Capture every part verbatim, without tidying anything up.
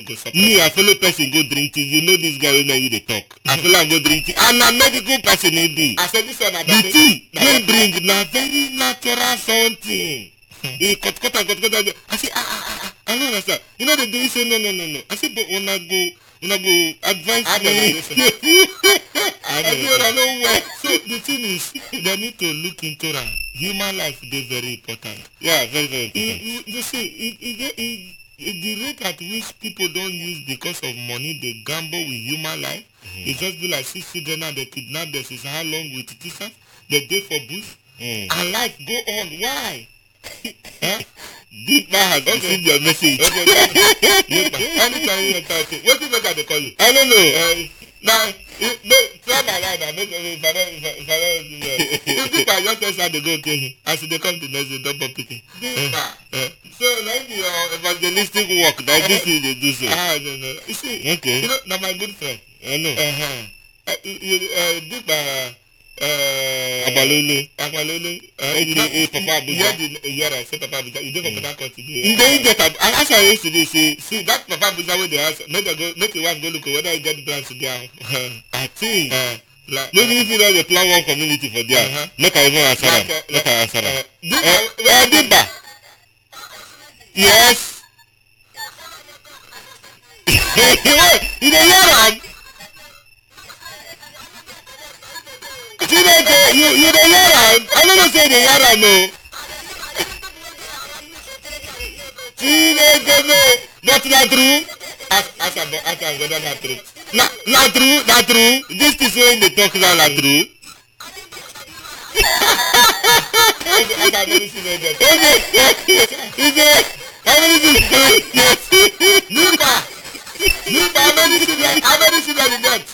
go support. Me, I follow person go drink tea. You know this guy wey na you dey talk. I follow am go drink tea. And na medical person e be. I say this one na The tea wey bring na very natural something. He cut cut and cut cut and I say ah ah ah I don't understand. You know they do say no no no no. I say but una go una go advise me. I don't know where. So the thing is, they need to look into that. Human life is very important. Yeah, very very important. You, you, you see, it, it, it, it, the rate at which people don't use because of money, they gamble with human life. Mm-hmm. It just be like six children and they kidnap them since how long with teachers? They dey for bush. Mm. And life go on. Why? Huh? Deep man has okay. received your message. Okay, Deep man. Anytime you enter, okay. What did they call you? I don't know. Uh, now, no, try my line now. Make if I don't, if I don't, if Deep man just tell they go okay. As they come to next, they double picking. Deep man. So, like your evangelistic work, like this is they do so. Ah, no, no. You see, okay. You know, now my good friend. I know. Uh-huh. Uh, you, uh, Deep man. Uh, Abalole, Abalole, uh, aka Papa Abuja. Yeah, the yeah, I say Papa Abuja. You don't mm. Papa Abuja today. They get up. I ask her yesterday. Say, see that Papa Abuja where they ask. Make the go, make the wife go look whether you get the plans today. I think. Uh, like, maybe if you know the plan one community for there. Uh-huh. Make I even answer them. Like, uh, make I answer them. Uh, uh, Dimba. Yes. You dey hear am? Chineke, you you dey hear am? I no know say you dey hear am o. Chineke no, but na true. Ask ask am ask am whether na true. Na na true na true. This thing wey he dey talk now na true. Okay, ask am very soon again. Okay, he say how many children? Yes. Nipa, Nipa, how many children? How many children you get?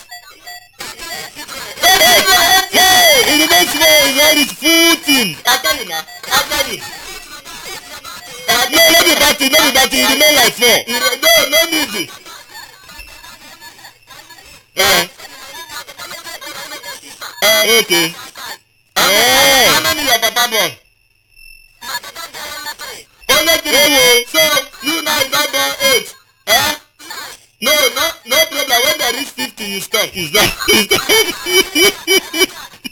Hey, in the next way, is all this food thing. I tell you now, I tell you. Uh, no, no be bad thing, no be bad thing, you remain like four. No, no need it. Uh, uh, okay. Uh, how many your papa born? Only three. So, you now is not born eight. Eh? No, no, no problem. When they reach fifty, you stop. You stop. You stop.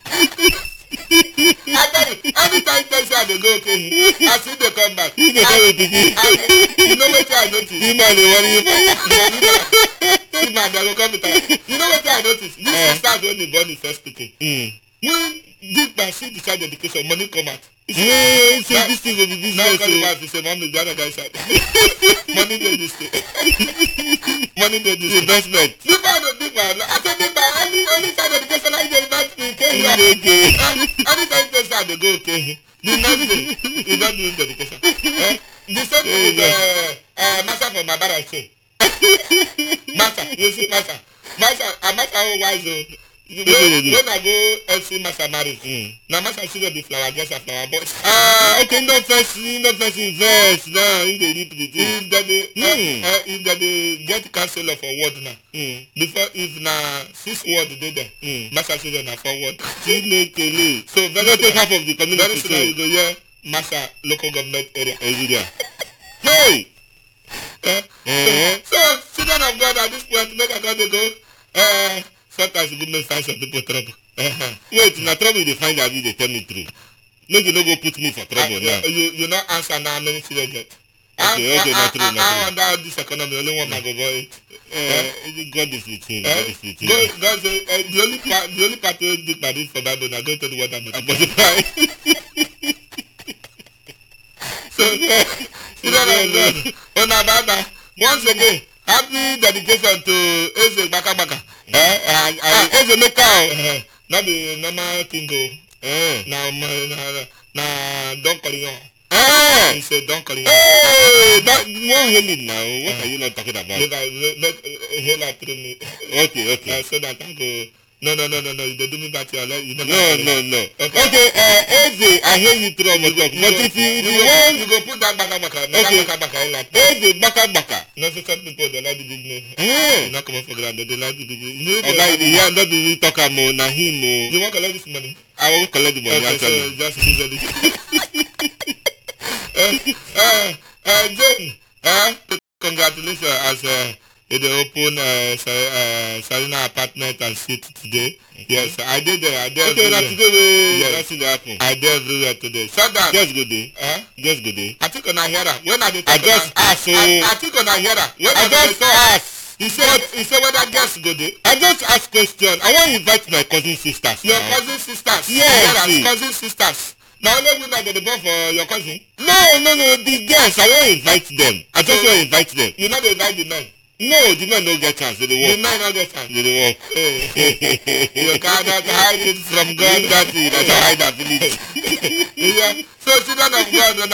I tell you, anytime they say they go okay, I see they come back. You know what you know what I notice? You know they worry you. See man, they will come to time. You know what I notice? This uh, start when the born is first speaking. Mm. When this man see the child education, money come out. Hey, so this thing will be business. Now call him out to say, mommy, the other guy side. Money dey this thing. Money dey this investment. This man no big man. I said big man, only only child education I dey invest in. Okay, okay. Anytime they start, they go okay. The next thing, you don't do education. Eh? The same thing with uh, uh, Master from Mabara say. Master, you see Master. Master, uh, Master how wise o. When, when I go L C Master marriage, mm. now Master see the flower, just a flower, but ah, uh, okay, no first, no first invest now in the deep the thing. If that they, mm. uh, uh, if that they get counselor for word now, mm. before if na six word they there, mm. Master see them na four word. So very take half of the community. Very soon you go hear Master local government area, area. Hey, uh, uh, so children of God at this point, make a God they go. Uh, Sometimes you go find some people trouble. Uh-huh. Wait, na trouble they find out you they tell me true. No, you no go put me for trouble uh, now. You you not answer now many children get. Okay, okay, not true, not true. Under this economy, only one man go go. Uh, God is with him. God is with him. God, God say uh, the only part, the only part wey dig by this for Bible na go to the water multiply. So, children of God, una baba. Once again, happy dedication to Eze Baka Baka. Eh, I, I, ah, Eze Meka, uh, not the normal thing go. Eh, na na na Don Corleone. Eh, he said Don Corleone. Hey, that one hailing now. What uh, are you not talking about? Let let hail her through me. Okay, okay. Uh, so that I go. No, no, no, no, no. They do me back to your life. You never no, no, no. Okay, okay uh, Eze, I hear you through my talk. But if you, you, you, want, you go put that baka baka. Okay. Baka baka in like Eze baka baka. No, so some people they like the big name. Eh. Not come for granted. They like the big name. You know, okay, the here not be talk about na him. You want to collect this money? I won't collect the money. Okay, actually. So just use it. Uh, uh, uh, Jane. Uh, congratulations as uh, in the open uh, uh, Salina apartment and suite today. Okay. Yes, I did there. I did okay, everywhere. today yes. That's in the happen. I did everywhere today. So that just good day. Eh? Just good day. I think on a hearer. When I did I just asked. I, I think on a hearer. When I, I just asked. He said, he said whether guests go there. I just ask question. I want to invite my cousin sisters. Your uh, cousin sisters? Yes. Yes, cousin sisters. Now only women that they born for your cousin? No, no, no. The girls, I want to invite them. I just so, want to invite them. You know they invite the men? No, the men don't get chance. They work. The men don't get chance. They work. You cannot hide it from God. That's it. That's how I hide that village. Yeah. So children of God,